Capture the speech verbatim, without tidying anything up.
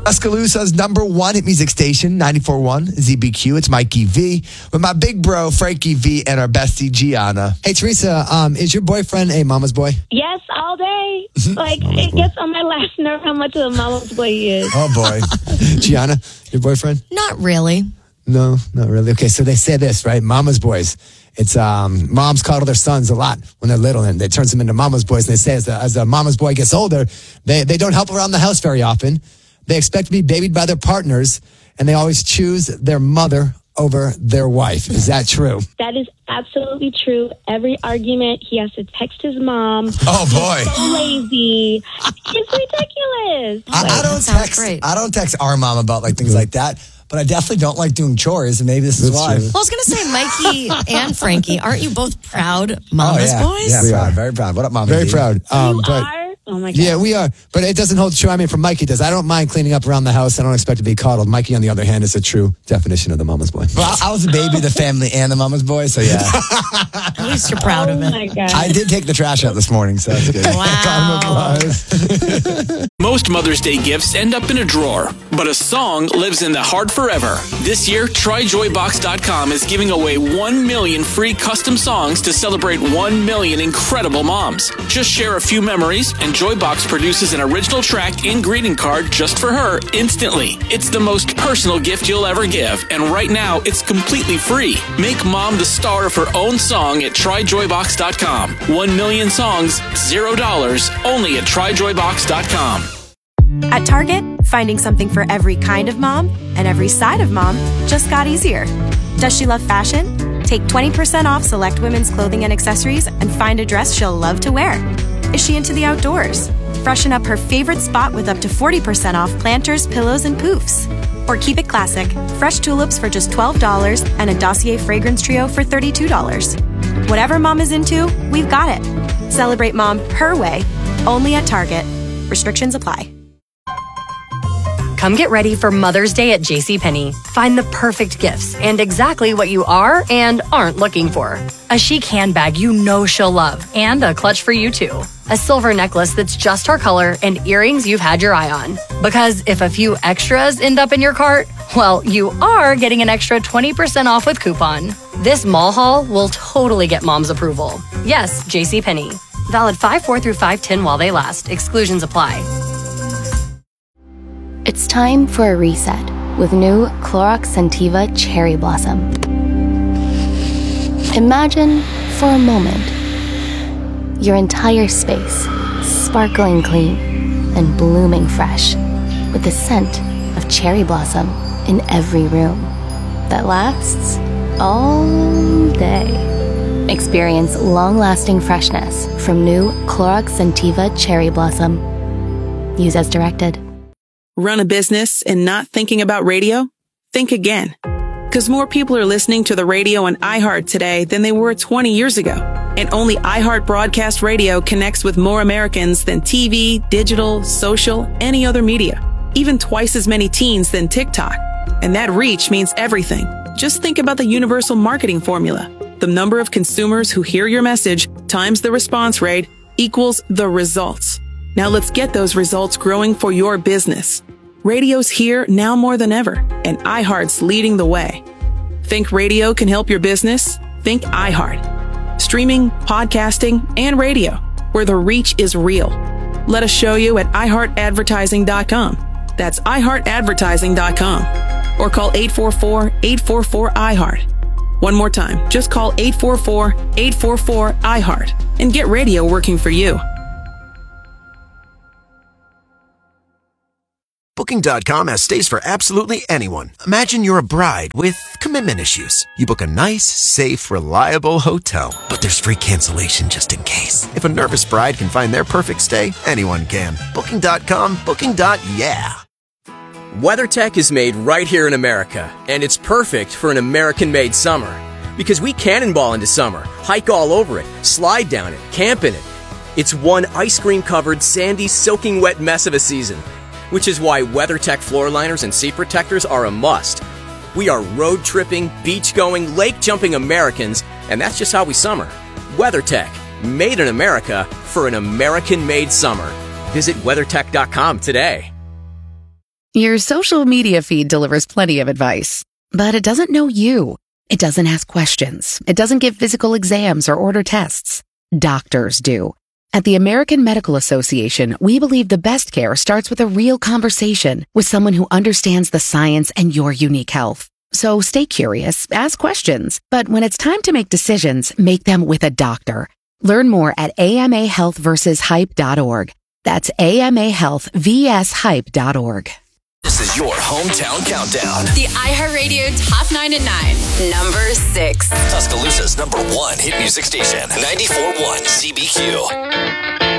Tuscaloosa's number one hit music station, ninety-four point one Z B Q. It's Mikey V with my big bro, Frankie V, and our bestie, Gianna. Hey, Teresa, um, is your boyfriend a mama's boy? Yes, all day. Like, it gets on my last nerve how much of a mama's boy he is. Oh, boy. Gianna, your boyfriend? Not really. No, not really. Okay, so they say this, right? Mama's boys. It's um, moms coddle their sons a lot when they're little, and it turns them into mama's boys. And they say as the, as the mama's boy gets older, they, they don't help around the house very often. They expect to be babied by their partners, and they always choose their mother over their wife. Is that true? That is absolutely true. Every argument, he has to text his mom. Oh, boy. He's so lazy. It's ridiculous. I, I don't text. Great. I don't text our mom about like things like that. But I definitely don't like doing chores, and maybe this is That's why. true. Well, I was going to say, Mikey and Frankie, aren't you both proud Oh, mama's yeah. boys? Yeah, We proud, are. very proud. What up, Mama? Very D? proud. Um, you but are? Oh, my God. yeah, we are. But it doesn't hold true. I mean, for Mikey, it does. I don't mind cleaning up around the house. I don't expect to be coddled. Mikey, on the other hand, is a true definition of the mama's boy. Well, I, I was the baby, the family, and the mama's boy, so yeah. At least you're proud Oh, of it. my God. I did take the trash out this morning, so that's good. Wow. Most Mother's Day gifts end up in a drawer, but a song lives in the heart forever. This year, try joy box dot com is giving away one million free custom songs to celebrate one million incredible moms. Just share a few memories, and Joybox produces an original track and greeting card just for her instantly. It's the most personal gift you'll ever give, and right now, it's completely free. Make mom the star of her own song at try joy box dot com. One million songs, zero dollars, only at try joy box dot com. At Target, finding something for every kind of mom and every side of mom just got easier. Does she love fashion? Take twenty percent off select women's clothing and accessories and find a dress she'll love to wear. Is she into the outdoors? Freshen up her favorite spot with up to forty percent off planters, pillows, and poofs. Or keep it classic, fresh tulips for just twelve dollars and a Dossier fragrance trio for thirty-two dollars. Whatever mom is into, we've got it. Celebrate mom her way, only at Target. Restrictions apply. Come get ready for Mother's Day at JCPenney. Find the perfect gifts and exactly what you are and aren't looking for. A chic handbag you know she'll love and a clutch for you too. A silver necklace that's just her color and earrings you've had your eye on. Because if a few extras end up in your cart, well, you are getting an extra twenty percent off with coupon. This mall haul will totally get mom's approval. Yes, JCPenney. Valid five four through five ten while they last. Exclusions apply. It's time for a reset with new Clorox Scentiva Cherry Blossom. Imagine, for a moment, your entire space sparkling clean and blooming fresh with the scent of cherry blossom in every room that lasts all day. Experience long-lasting freshness from new Clorox Scentiva Cherry Blossom. Use as directed. Run a business and not thinking about radio? Think again. Because more people are listening to the radio on iHeart today than they were twenty years ago. And only iHeart Broadcast Radio connects with more Americans than T V, digital, social, any other media. Even twice as many teens than TikTok. And that reach means everything. Just think about the universal marketing formula. The number of consumers who hear your message times the response rate equals the results. Now let's get those results growing for your business. Radio's here now more than ever, and iHeart's leading the way. Think radio can help your business? Think iHeart. Streaming, podcasting, and radio, where the reach is real. Let us show you at i heart advertising dot com. That's i heart advertising dot com. Or call eight four four, eight four four, I heart. One more time, just call eight four four, eight four four, I heart and get radio working for you. Booking dot com has stays for absolutely anyone. Imagine you're a bride with commitment issues. You book a nice, safe, reliable hotel. But there's free cancellation just in case. If a nervous bride can find their perfect stay, anyone can. Booking dot com, booking. Yeah. WeatherTech is made right here in America, and it's perfect for an American-made summer. Because we cannonball into summer, hike all over it, slide down it, camp in it. It's one ice cream-covered, sandy, soaking wet mess of a season. Which is why WeatherTech floor liners and seat protectors are a must. We are road tripping, beach going, lake jumping Americans, and that's just how we summer. WeatherTech, made in America for an American made summer. Visit weather tech dot com today. Your social media feed delivers plenty of advice, but it doesn't know you. It doesn't ask questions. It doesn't give physical exams or order tests. Doctors do. At the American Medical Association, we believe the best care starts with a real conversation with someone who understands the science and your unique health. So stay curious, ask questions, but when it's time to make decisions, make them with a doctor. Learn more at A M A health versus hype dot org. That's A M A health versus hype dot org. This is your hometown countdown. The iHeartRadio Top nine at nine. Number six. Tuscaloosa's number one hit music station. ninety-four point one Z B Q.